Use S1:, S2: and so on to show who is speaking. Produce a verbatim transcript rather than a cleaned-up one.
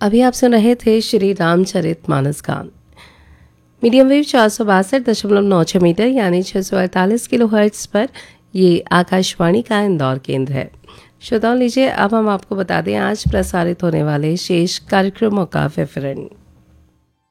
S1: अभी आप सुन रहे थे श्री रामचरितमानस गान। मीडियम वेव चार सौ बासठ दशमलव नौ छः मीटर यानी छः सौ अड़तालीस किलो हर्ट्ज पर ये आकाशवाणी का इंदौर केंद्र है। श्रोताओं, लीजिए अब हम आपको बता दें आज प्रसारित होने वाले शेष कार्यक्रमों का विवरण।